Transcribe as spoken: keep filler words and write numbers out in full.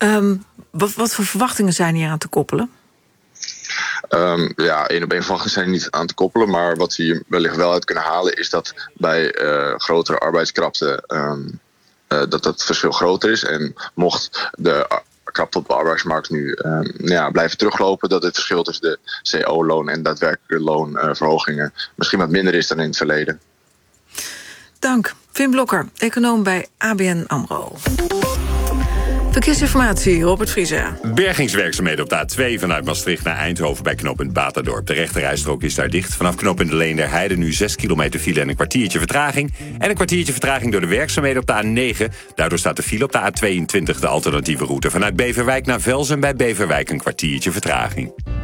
Um, wat, wat voor verwachtingen zijn hier aan te koppelen? Um, ja, één op één verwachtingen zijn niet aan te koppelen. Maar wat we hier wellicht wel uit kunnen halen is dat bij uh, grotere arbeidskrapte Um, uh, dat dat verschil groter is. En mocht de krapte op de arbeidsmarkt nu um, ja, blijven teruglopen, dat het verschil tussen de C O-loon en daadwerkelijke loonverhogingen uh, misschien wat minder is dan in het verleden. Dank. Finn Blokker, econoom bij A B N AMRO. Verkeersinformatie, Robert Vriese. Bergingswerkzaamheden op de A twee vanuit Maastricht naar Eindhoven bij knooppunt Baterdorp. De rechterrijstrook is daar dicht. Vanaf knooppunt de Leenderheide nu zes kilometer file en een kwartiertje vertraging. En een kwartiertje vertraging door de werkzaamheden op de A negen. Daardoor staat de file op de A tweeëntwintig, de alternatieve route. Vanuit Beverwijk naar Velzen bij Beverwijk een kwartiertje vertraging.